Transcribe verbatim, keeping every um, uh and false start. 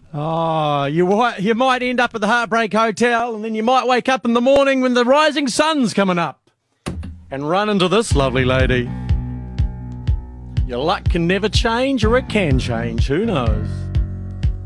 Oh, you might, you might end up at the Heartbreak Hotel, and then you might wake up in the morning when the rising sun's coming up and run into this lovely lady. Your luck can never change, or it can change, who knows?